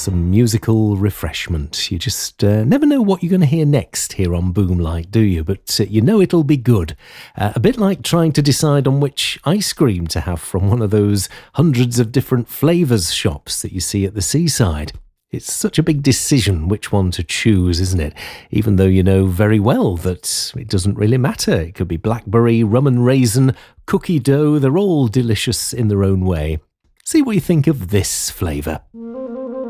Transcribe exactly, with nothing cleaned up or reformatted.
some musical refreshment. You just uh, never know what you're going to hear next here on Boomlight, do you? But uh, you know it'll be good. Uh, a bit like trying to decide on which ice cream to have from one of those hundreds of different flavours shops that you see at the seaside. It's such a big decision which one to choose, isn't it? Even though you know very well that it doesn't really matter. It could be blackberry, rum and raisin, cookie dough. They're all delicious in their own way. See what you think of this flavour.